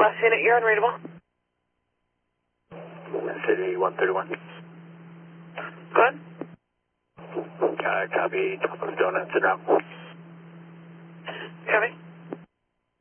Last unit, you're unreadable. City 131. Go ahead. Copy, top of donuts and route. Copy.